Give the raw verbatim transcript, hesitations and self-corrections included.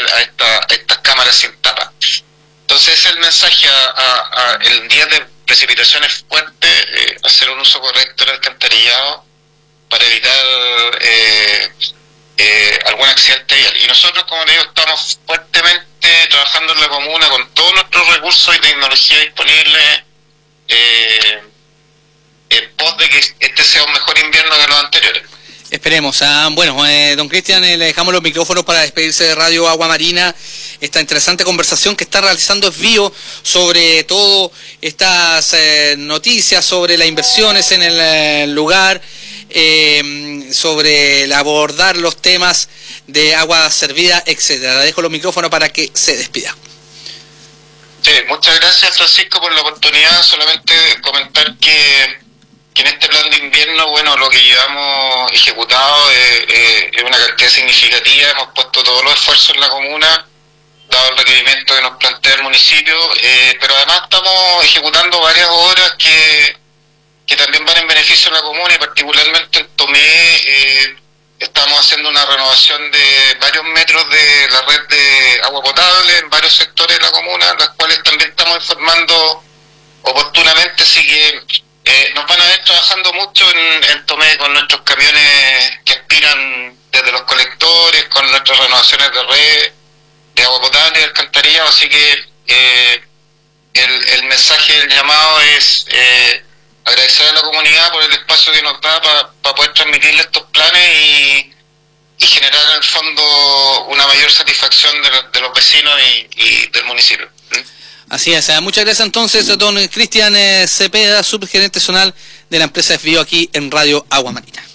a, esta, a estas cámaras sin tapa. Entonces ese es el mensaje a, a, a el día de precipitaciones fuertes, eh, hacer un uso correcto del alcantarillado para evitar eh, eh, algún accidente vial. Y nosotros, como digo, estamos fuertemente trabajando en la comuna con todos nuestros recursos y tecnología disponibles eh, en pos de que este sea un mejor invierno que los anteriores. Esperemos. Ah, bueno, eh, don Cristian, eh, le dejamos los micrófonos para despedirse de Radio Agua Marina. Esta interesante conversación que está realizando Esvío sobre todo estas eh, noticias, sobre las inversiones en el eh, lugar, eh, sobre el abordar los temas de agua servida, etcétera. Le dejo los micrófonos para que se despida. Sí, muchas gracias, Francisco, por la oportunidad. Solamente comentar que que en este plan de invierno, bueno, lo que llevamos ejecutado eh, eh, es una cantidad significativa. Hemos puesto todos los esfuerzos en la comuna, dado el requerimiento que nos plantea el municipio, eh, pero además estamos ejecutando varias obras que, que también van en beneficio de la comuna, y particularmente en Tomé eh, estamos haciendo una renovación de varios metros de la red de agua potable en varios sectores de la comuna, las cuales también estamos informando oportunamente, así que Eh, nos van a ver trabajando mucho en, en Tomé con nuestros camiones que aspiran desde los colectores, con nuestras renovaciones de red, de agua potable y alcantarillado, así que eh, el, el mensaje del llamado es eh, agradecer a la comunidad por el espacio que nos da para pa poder transmitirle estos planes y, y generar en el fondo una mayor satisfacción de, de los vecinos y, y del municipio. Así es, muchas gracias entonces, don Cristian Cepeda, subgerente zonal de la empresa Esvío aquí en Radio Agua Marina.